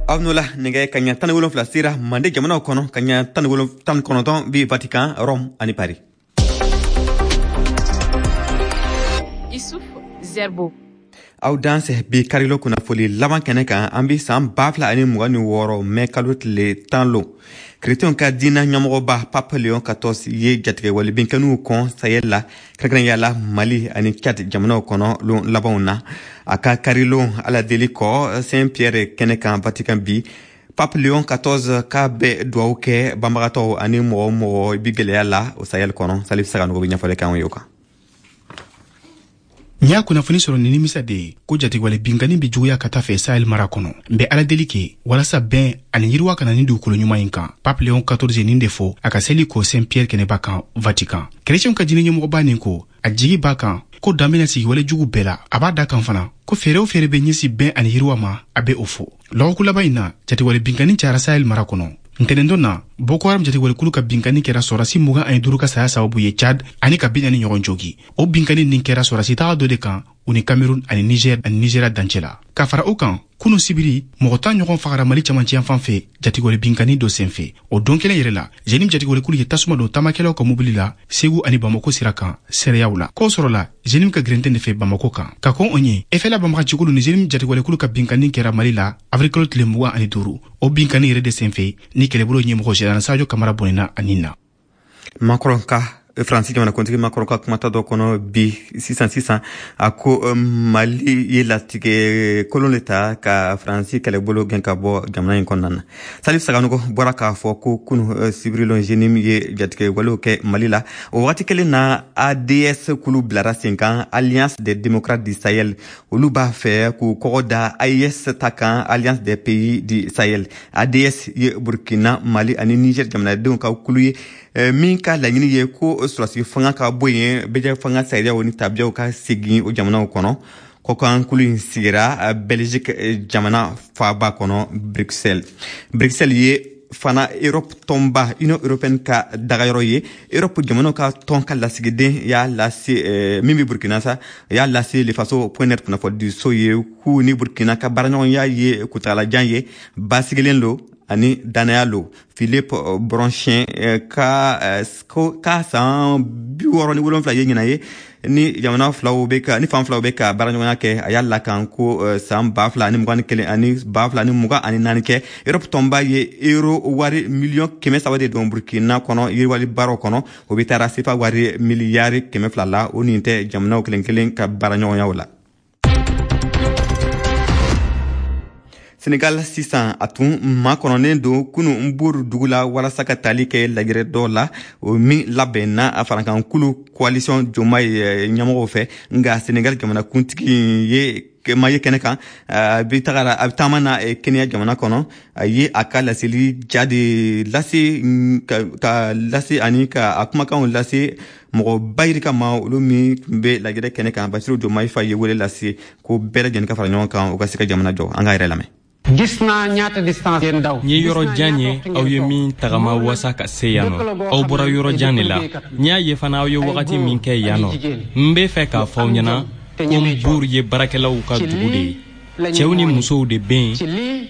Avnola nege kanya tan wolonfla sira mande jamana kono kanya tan konoton bi Vatican Rome ani Paris. Issouf Zerbo Audience bi karilo kuna foli laban kene kan ambi sam bafla ani mugani woro me kalot le tanlo Chrétien ka dina nyamogo ba Papa Léon XIV ye jatige wali binkanu kon sayella kregren yala Mali ani Tchad jamana kono lo labona aka karilo ala deliko Saint-Pierre kene kan Vatican bi Papa Léon XIV ka be douauke bambarato ani mo bigele yala o sayel kono salif saga no binya fole kan yoka Nya kuna funi soro nini misa de ko jati wale bingani bi juya kata fe Sahel mara kono mbe ala delike wala sa ben ani yirwa kana ni dukolo nyuma yinka Pape Léon XIV ninde fo aka seli ko Saint-Pierre kene baka Vatican Chrétien ka jini nyumo bani ko ajigi baka ko damina si wale jugu bela abada kan fana ko fere be nyisi ben ani yirwa ma abe ofo lawo kula bayina jati wale bingani chara Sahel mara kono Ntenendona Boko Haram jati wale kulu ka binkani kera sorasi muga ani duru ka saya sababu ye Chad ani ka binyani nyogon jogi o binkani nin kera sorasi taga dode kan uni Cameroun ani Nigeria danchela ka fara o kan kunu sibiri mogota nyogon fagara Mali chamanci yan fanfe jati wale binkani do senfe o donkele yere la jenim jati wale kulu ye tasuma do tamakela ka mobili la Segu ani Bamako sirakan sereyaula ko sorola jenim ka grente fe Bamako kan ka kon onye efela Bamako chikulu ni jenim jati wale kulu ka binkani kera Mali la avrikolo tile muga ani duru o binkani yere de senfe ni keleburo nye moko na Sadio Kamara bonina anina Macron ka Francis jamana kontiki Macron ka kumata do kono bi 600 ako Mali yela tike koloneta ka Francis kelebolo genka bo jamana yin konnana salif sagano ko boraka fo ko kunu sibrilo jenim ye jatike walo ke Mali la o wati kele na ADS kulu blara 5 Alliance des démocrates du Sahel oluba fe ku koda AES takan Alliance des pays du Sahel ADS ye Burkina Mali ani Niger jamana de ka kulu min ka laɲini ye ko surasi fanga ka boyen beje fanga sayda woni tabiya ka sigi o jamana kono ko kan kulu sigira Belgique jamana fa ba kono Bruxelles ye fana Europe tomba Union européenne ka dagayoro ye Europe jamana ka tonka la sigide ya la mimi Burkina sa ya la le faso point pour na fo du soye ku ni Burkina ka baranyon ya ye kutala janye basigilen lo ani Danayalo Philippe Bronchin ka san biworo ni wolon fla ye nyina ye ni jamana flawo be ka ni fam flawo be ka baranyona ke ayalla kan ko sam ba fla ni mugani kele ani ba fla ni muga ani nani ke Europe tomba ye euro wari million keme sawade do Burkina kono ye wali baro kono o be tara sifa wari milliard keme fla la oni te jamana kelen ka baranyona wala Sénégal 600 atun ma kononen do kunu mbur dugula wala saka talike lagire do la o mi labena afarankan kulu coalition Diomaye nyamo fe nga Sénégal jamana kuntiki ye maye keneka bi tagara abtamana Kenya jamana kono ye akala seli jadi lasi anika akuma kan lasi mo bayri kama ulumi be lagire keneka Bassirou Diomaye Faye wole lasi ko bere jen ka faranyon kan o ka sika jamana jo anga irelame gisna ñaata distance yen daw ñi yoro janye aw yemi tagama wasa ka seyano aw bora yoro jani la nya ye fana aw yo wakati min ke yano mbe fe ka fawnyana bur ye barakelaw ka dugude cewni muso de ben